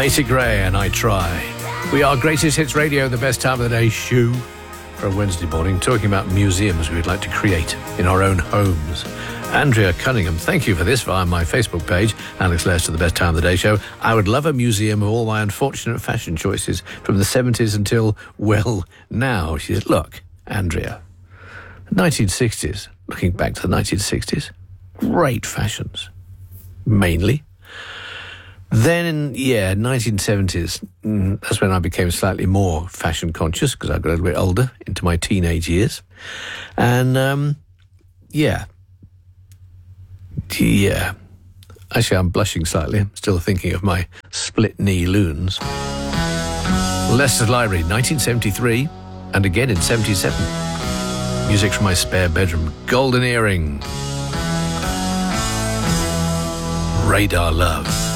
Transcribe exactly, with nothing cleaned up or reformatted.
Macy Gray and I Try. We are Greatest Hits Radio, the best time of the day show for a Wednesday morning, talking about museums we would like to create in our own homes. Andrea Cunningham, thank you for this via my Facebook page, Alex Lester, the best time of the day show. I would love a museum of all my unfortunate fashion choices from the seventies until, well, now. She said, look, Andrea, nineteen sixties, looking back to the nineteen sixties, great fashions, mainly. Then, yeah, nineteen seventies, mm, that's when I became slightly more fashion conscious because I got a little bit older, into my teenage years. And, um, yeah. Yeah. Actually, I'm blushing slightly. I'm still thinking of my split-knee loons. Leicester's Library, nineteen seventy-three, and again in seventy-seven. Music from my spare bedroom. Golden Earring. Radar Love.